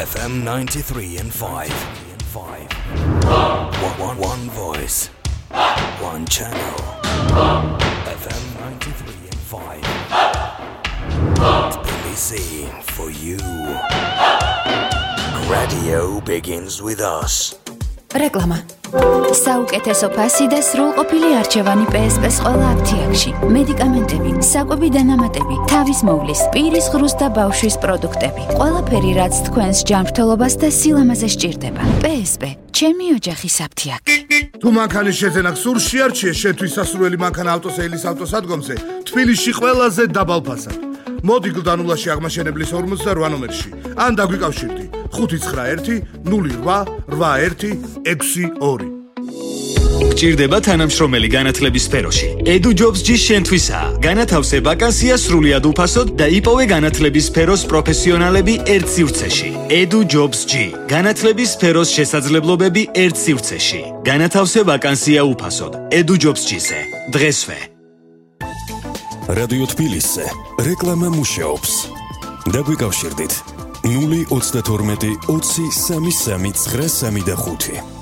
FM 93 and 5. One voice, one channel. FM 93 and 5. Tbilisi for you. Radio begins with us. Reklama. საუკეთესო ფასი და სრულყოფილი არჩევანი PSP-ს ყველა აფთიაქში. მედიკამენტები, საკვები დანამატები, თავის მოვლის, პირის ღრუს და ბავშვის პროდუქტები. ყველაფერი, რაც თქვენს ჯანმრთელობას და სილამაზეს სჭირდება. PSP, ჩემი ოჯახის აფთიაქი. თუ მანქანის შეძენა გსურში არჩიე შეთვის სასურველი მანქანა ავტოსეილის ავტოსადგომზე თბილისში ყველაზე დაბალ ფასად. მოდი გლდანულაში აღმაშენებლის 48 ნომერში. ან დაგვიკავშირდი 591 08 8162. გჭირდება თანამშრომელი განათლების სფეროში. EduJobs-G შენთვისაა. განათავსე ვაკანსია სრულიად უფასოდ და იპოვე განათლების სფეროს პროფესიონალები ერთ სივრცეში. EduJobs-G. განათლების სფეროს შესაძლებლობები ერთ სივრცეში. განათავსე ვაკანსია უფასოდ. EduJobs-G-ზე. დღესვე. რადიო თბილისზე რეკლამა მუშაობს. დაგვიკავშირდით 032 20 33 935.